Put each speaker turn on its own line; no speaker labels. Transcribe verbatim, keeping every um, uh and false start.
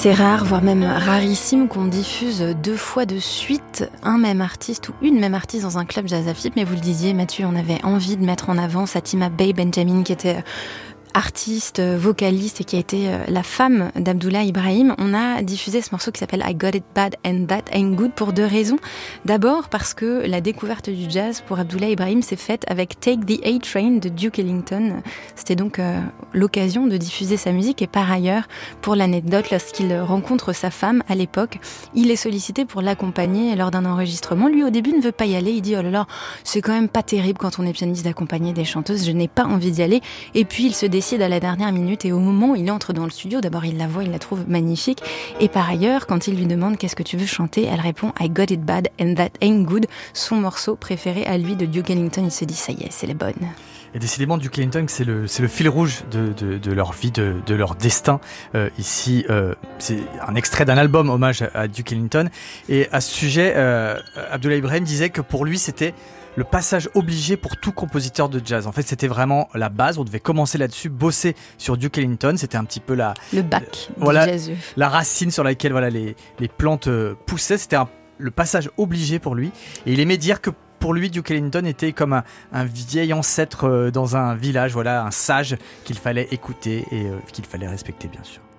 C'est rare, voire même rarissime qu'on diffuse deux fois de suite un même artiste ou une même artiste dans un club jazz à F I B. Mais vous le disiez, Mathieu, on avait envie de mettre en avant Satima Bey Benjamin, qui était artiste, vocaliste et qui a été la femme d'Abdoulaye Ibrahim. On a diffusé ce morceau qui s'appelle I Got It Bad and That Ain't Good pour deux raisons. D'abord parce que la découverte du jazz pour Abdoulaye Ibrahim s'est faite avec Take the A-Train de Duke Ellington. C'était donc euh, l'occasion de diffuser sa musique et par ailleurs, pour l'anecdote, lorsqu'il rencontre sa femme à l'époque, il est sollicité pour l'accompagner lors d'un enregistrement. Lui au début ne veut pas y aller, il dit oh là là, c'est quand même pas terrible quand on est pianiste d'accompagner des chanteuses, je n'ai pas envie d'y aller. Et puis il se décide à la dernière minute et au moment où il entre dans le studio, d'abord il la voit, il la trouve magnifique et par ailleurs quand il lui demande qu'est-ce que tu veux chanter, elle répond I Got It Bad and That Ain't Good, son morceau préféré à lui de Duke Ellington. Il se dit ça y est, c'est la bonne.
Et décidément, Duke Ellington, c'est le, c'est le fil rouge de, de, de leur vie, de, de leur destin. Euh, ici, euh, c'est un extrait d'un album hommage à, à Duke Ellington. Et à ce sujet, euh, Abdoulaye Ibrahim disait que pour lui, c'était le passage obligé pour tout compositeur de jazz. En fait, c'était vraiment la base. On devait commencer là-dessus, bosser sur Duke Ellington. C'était un petit peu la...
Le bac
euh, voilà,
du jazzeux.
La racine sur laquelle voilà, les, les plantes euh, poussaient. C'était un, le passage obligé pour lui. Et il aimait dire que pour lui, Duke Ellington était comme un, un vieil ancêtre euh, dans un village, voilà, un sage qu'il fallait écouter et euh, qu'il fallait respecter, bien sûr.